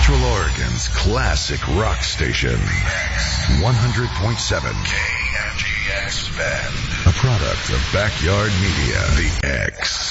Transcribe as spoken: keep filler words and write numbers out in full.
Central Oregon's classic rock station. one hundred point seven K N G X Bend. A product of Backyard Media. The X.